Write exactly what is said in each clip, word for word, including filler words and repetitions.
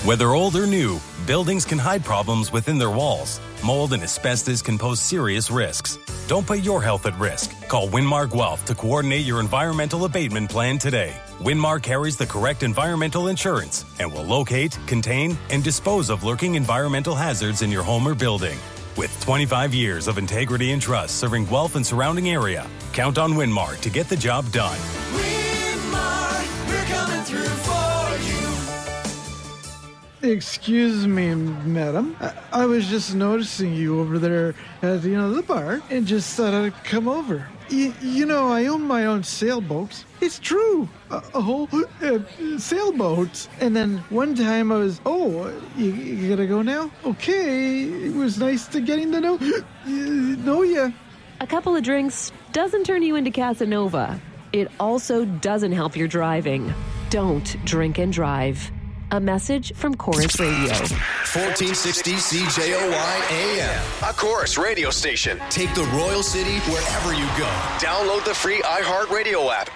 Whether old or new, buildings can hide problems within their walls. Mold and asbestos can pose serious risks. Don't put your health at risk. Call Winmar Guelph to coordinate your environmental abatement plan today. Winmar carries the correct environmental insurance and will locate, contain, and dispose of lurking environmental hazards in your home or building. With twenty-five years of integrity and trust serving Guelph and surrounding area, count on Winmar to get the job done. Winmar, we're coming through for you. Excuse me, madam. I, I was just noticing you over there at, you know, the bar and just thought I'd come over. Y- you know, I own my own sailboats. It's true. A, a whole uh, sailboat. And then one time I was, oh, you, you gotta go now? Okay. It was nice to getting to know, uh, know ya. A couple of drinks doesn't turn you into Casanova. It also doesn't help your driving. Don't drink and drive. A message from Chorus Radio. fourteen sixty C J O Y A M. A Chorus radio station. Take the Royal City wherever you go. Download the free iHeartRadio app.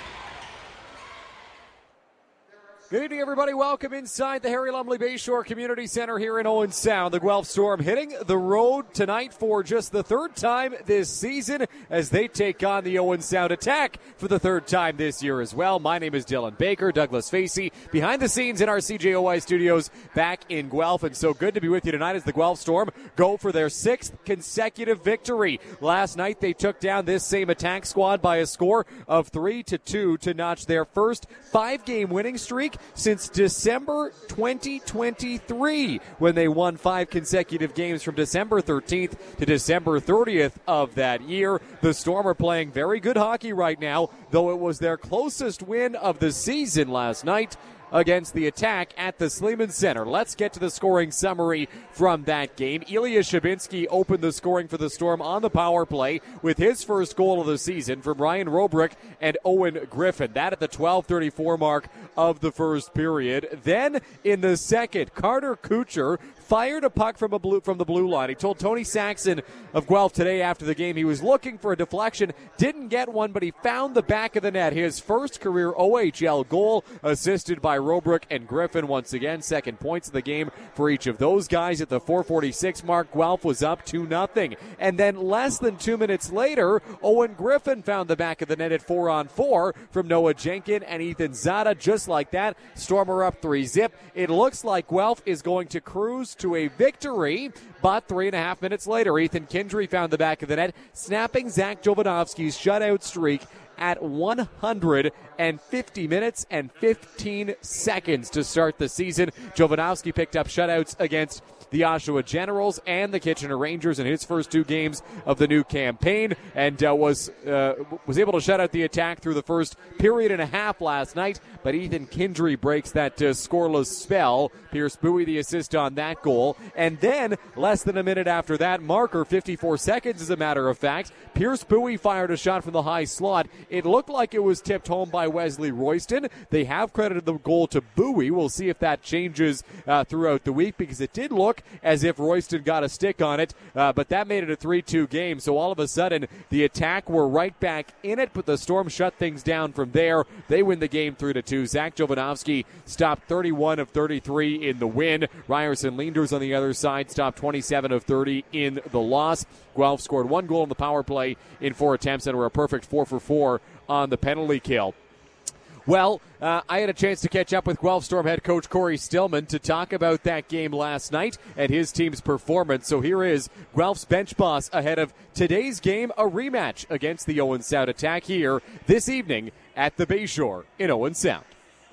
Good evening, everybody. Welcome inside the Harry Lumley Bayshore Community Center here in Owen Sound. The Guelph Storm hitting the road tonight for just the third time this season as they take on the Owen Sound Attack for the third time this year as well. My name is Dylan Baker, Douglas Facey, behind the scenes in our C J O Y studios back in Guelph. And so good to be with you tonight as the Guelph Storm go for their sixth consecutive victory. Last night they took down this same attack squad by a score of three to two to notch their first five-game winning streak since December twenty twenty-three, when they won five consecutive games from December thirteenth to December thirtieth of that year. The Storm are playing very good hockey right now, though it was their closest win of the season last night against the Attack at the Sleeman Center. Let's get to the scoring summary from that game. Ilya Shabinsky opened the scoring for the Storm on the power play with his first goal of the season from Ryan Robrick and Owen Griffin. That at the twelve thirty-four mark of the first period. Then in the second, Carter Kucher fired a puck from a blue from the blue line. He told Tony Saxon of Guelph today after the game he was looking for a deflection, didn't get one, but he found the back of the net. His first career O H L goal, assisted by Robrick and Griffin once again. Second points of the game for each of those guys. At the four forty-six mark, Guelph was up two nothing. And then less than two minutes later, Owen Griffin found the back of the net at four on four from Noah Jenkin and Ethan Zada. Just like that, Storm are up three zip. It looks like Guelph is going to cruise to a victory, but three and a half minutes later, Ethan Kindry found the back of the net, snapping Zach Jovanovski's shutout streak at one hundred fifty minutes and fifteen seconds to start the season. Jovanovski picked up shutouts against the Oshawa Generals and the Kitchener Rangers in his first two games of the new campaign, and uh, was uh, was able to shut out the Attack through the first period and a half last night. But Ethan Kindry breaks that uh, scoreless spell. Pierce Bowie the assist on that goal, and then less than a minute after that marker, fifty-four seconds as a matter of fact, Pierce Bowie fired a shot from the high slot. It looked like it was tipped home by Wesley Royston. They have credited the goal to Bowie. We'll see if that changes uh, throughout the week, because it did look as if Royston got a stick on it, uh, but that made it a three two game. So all of a sudden, the Attack were right back in it, but the Storm shut things down from there. They win the game three to two. Zach Jovanovski stopped thirty-one of thirty-three in the win. Ryerson Leanders on the other side stopped twenty-seven of thirty in the loss. Guelph scored one goal on the power play in four attempts and were a perfect four for four on the penalty kill. Well, uh, I had a chance to catch up with Guelph Storm head coach Corey Stillman to talk about that game last night and his team's performance. So here is Guelph's bench boss ahead of today's game, a rematch against the Owen Sound Attack here this evening at the Bayshore in Owen Sound.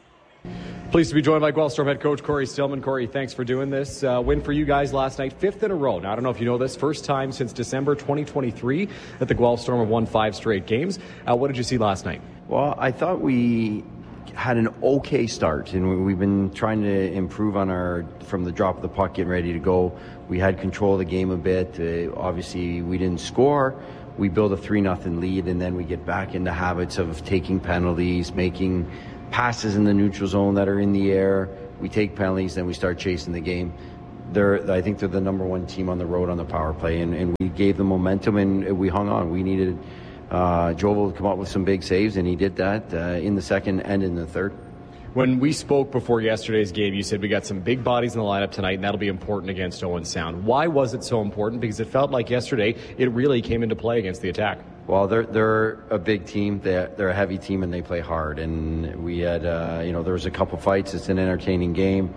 Pleased to be joined by Guelph Storm head coach Corey Stillman. Corey, thanks for doing this. Uh, win for you guys last night, fifth in a row. Now, I don't know if you know this, first time since December twenty twenty-three that the Guelph Storm have won five straight games. Uh, what did you see last night? Well, I thought we had an okay start, and we've been trying to improve on our, from the drop of the puck, getting ready to go. We had control of the game a bit. Uh, obviously, we didn't score. We build a three nothing lead, and then we get back into habits of taking penalties, making passes in the neutral zone that are in the air. We take penalties, then we start chasing the game. They're, I think they're the number one team on the road on the power play, and, and we gave them momentum, and we hung on. We needed uh, Jovel to come up with some big saves, and he did that uh, in the second and in the third. When we spoke before yesterday's game, you said we got some big bodies in the lineup tonight, and that'll be important against Owen Sound. Why was it so important? Because it felt like yesterday it really came into play against the Attack. Well, they're they're a big team. They're, they're a heavy team, and they play hard. And we had, uh, you know, there was a couple fights. It's an entertaining game.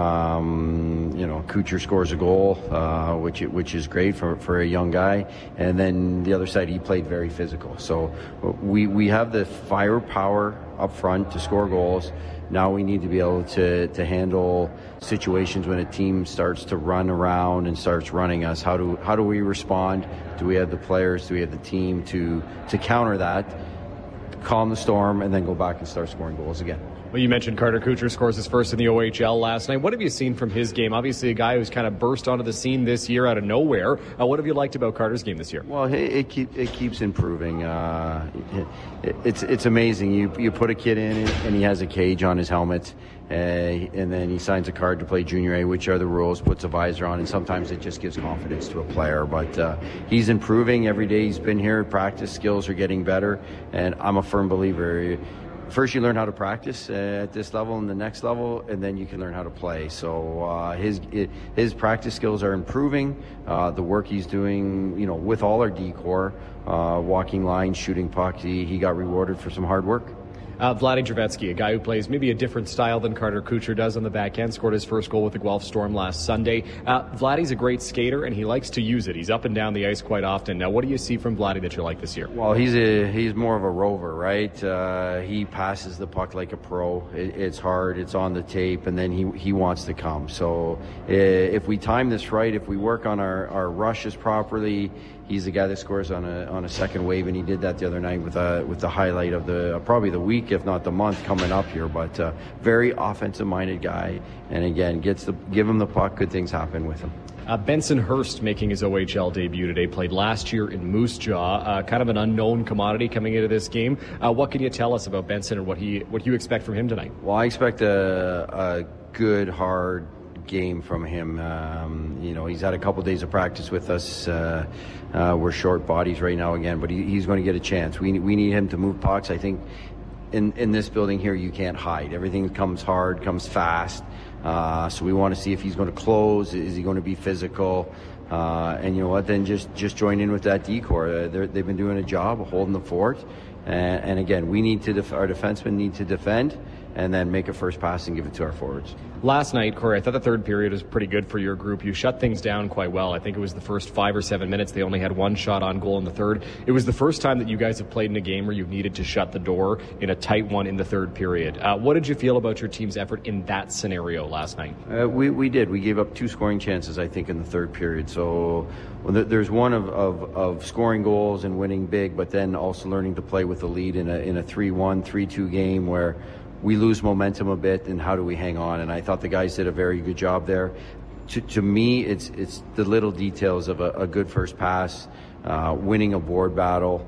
Um, you know, Kucher scores a goal, uh, which which is great for, for a young guy. And then the other side, he played very physical. So we we have the firepower up front to score goals. Now we need to be able to, to handle situations when a team starts to run around and starts running us. How do how do we respond? Do we have the players? Do we have the team to to counter that, calm the storm, and then go back and start scoring goals again? Well, you mentioned Carter Kucher scores his first in the O H L last night. What have you seen from his game? Obviously a guy who's kind of burst onto the scene this year out of nowhere. Uh, what have you liked about Carter's game this year? Well, it, it, keep, it keeps improving. Uh, it, it, it's it's amazing. You you put a kid in and he has a cage on his helmet, uh, and then he signs a card to play Junior A, which are the rules, puts a visor on, and sometimes it just gives confidence to a player. But uh, he's improving every day he's been here. Practice skills are getting better, and I'm a firm believer. First, you learn how to practice uh, at this level and the next level, and then you can learn how to play. So uh, his his practice skills are improving. Uh, the work he's doing, you know, with all our D-core, uh, walking lines, shooting puck, he, he got rewarded for some hard work. Uh, Vladdy Drevetsky, a guy who plays maybe a different style than Carter Kucher does on the back end, scored his first goal with the Guelph Storm last Sunday. Uh, Vladdy's a great skater, and he likes to use it. He's up and down the ice quite often. Now, what do you see from Vladdy that you like this year? Well, he's a he's more of a rover, right? Uh, he passes the puck like a pro. It, it's hard. It's on the tape, and then he he wants to come. So uh, if we time this right, if we work on our, our rushes properly, he's the guy that scores on a on a second wave, and he did that the other night with a, with the highlight of the uh, probably the week, if not the month, coming up here. But uh, very offensive-minded guy, and again, gets the give him the puck, good things happen with him. Uh, Benson Hurst making his O H L debut today, played last year in Moose Jaw, uh, kind of an unknown commodity coming into this game. Uh, what can you tell us about Benson and what he what you expect from him tonight? Well, I expect a, a good, hard game from him. Um, you know, he's had a couple days of practice with us. Uh, uh, we're short bodies right now again, but he, he's going to get a chance. We we need him to move pucks. I think in in this building here, you can't hide. Everything comes hard, comes fast. Uh, so we want to see if he's going to close. Is he going to be physical? Uh, and you know what? Then just just join in with that D-core. Uh, they've been doing a job of holding the fort. And, and again, we need to def- our defensemen need to defend, and then make a first pass and give it to our forwards. Last night, Corey, I thought the third period was pretty good for your group. You shut things down quite well. I think it was the first five or seven minutes. They only had one shot on goal in the third. It was the first time that you guys have played in a game where you needed to shut the door in a tight one in the third period. Uh, what did you feel about your team's effort in that scenario last night? Uh, we, we did. We gave up two scoring chances, I think, in the third period. So well, th- there's one of, of, of scoring goals and winning big, but then also learning to play with the lead in a in a three one, three two game where we lose momentum a bit, and how do we hang on? And I thought the guys did a very good job there. To, to me, it's it's the little details of a, a good first pass, uh, winning a board battle,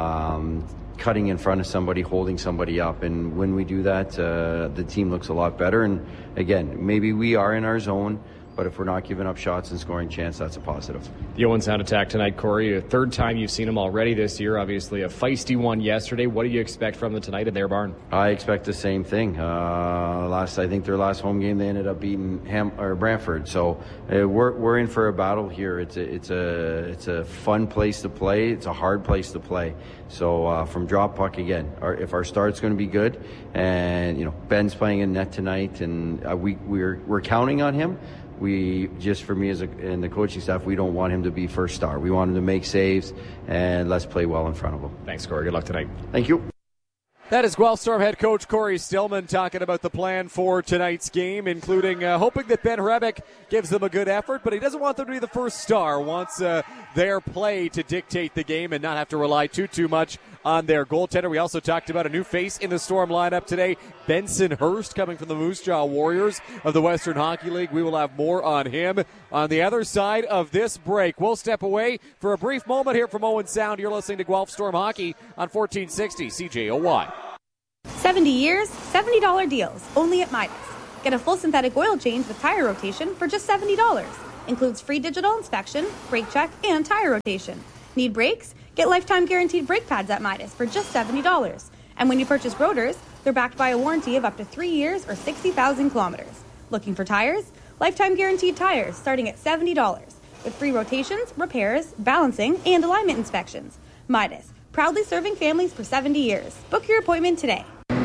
um, cutting in front of somebody, holding somebody up. And when we do that, uh, the team looks a lot better. And again, maybe we are in our zone, but if we're not giving up shots and scoring chance, that's a positive. The Owen Sound Attack tonight, Corey. A third time you've seen them already this year. Obviously a feisty one yesterday. What do you expect from them tonight at their barn? I expect the same thing. Uh, last, I think their last home game, they ended up beating Ham or Brantford. So uh, we're we're in for a battle here. It's a it's a it's a fun place to play. It's a hard place to play. So uh, from drop puck again, our, if our start's going to be good, and you know Ben's playing in net tonight, and uh, we we're we're counting on him. We just for me as a, and the coaching staff, we don't want him to be first star. We want him to make saves, and let's play well in front of him. Thanks, Corey. Good luck tonight. Thank you. That is Guelph Storm head coach Corey Stillman talking about the plan for tonight's game, including uh, hoping that Ben Hrebeck gives them a good effort, but he doesn't want them to be the first star. Wants uh, their play to dictate the game and not have to rely too, too much on their goaltender. We also talked about a new face in the Storm lineup today, Benson Hurst, coming from the Moose Jaw Warriors of the Western Hockey League. We will have more on him on the other side of this break. We'll step away for a brief moment here from Owen Sound. You're listening to Guelph Storm Hockey on fourteen sixty C J O Y. seventy years, seventy dollars deals, only at Midas. Get a full synthetic oil change with tire rotation for just seventy dollars. Includes free digital inspection, brake check, and tire rotation. Need brakes? Get lifetime guaranteed brake pads at Midas for just seventy dollars. And when you purchase rotors, They're backed by a warranty of up to three years or sixty thousand kilometers. Looking for tires? Lifetime Guaranteed tires starting at seventy dollars with free rotations, repairs, balancing, and alignment inspections. Midas, proudly serving families for seventy years. Book your appointment today.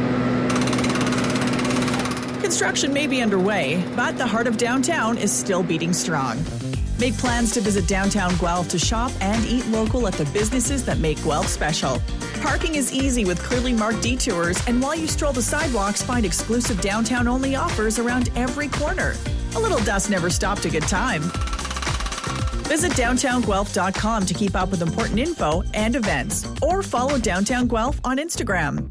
Construction may be underway, but the heart of downtown is still beating strong. Make plans to visit downtown Guelph to shop and eat local at the businesses that make Guelph special. Parking is easy with clearly marked detours, and while you stroll the sidewalks, find exclusive downtown-only offers around every corner. A little dust never stopped a good time. Visit downtown guelph dot com to keep up with important info and events, or follow Downtown Guelph on Instagram.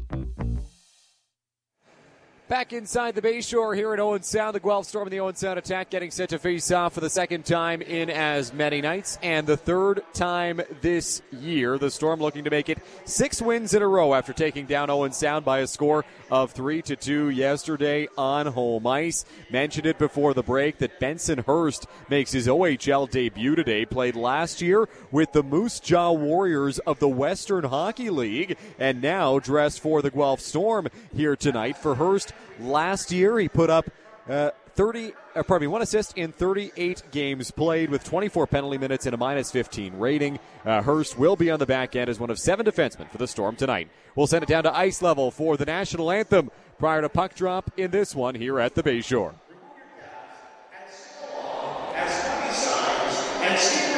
Back inside the Bayshore here in Owen Sound, the Guelph Storm and the Owen Sound Attack getting set to face off for the second time in as many nights, and the third time this year. The Storm looking to make it six wins in a row after taking down Owen Sound by a score of three to two yesterday on home ice. Mentioned it before the break that Benson Hurst makes his O H L debut today. Played last year with the Moose Jaw Warriors of the Western Hockey League, and now dressed for the Guelph Storm here tonight. For Hurst, last year he put up uh, thirty, uh, pardon me, one assist in thirty-eight games played with twenty-four penalty minutes and a minus fifteen rating. Uh, Hurst will be on the back end as one of seven defensemen for the Storm tonight. We'll send it down to ice level for the national anthem prior to puck drop in this one here at the Bayshore. As signs and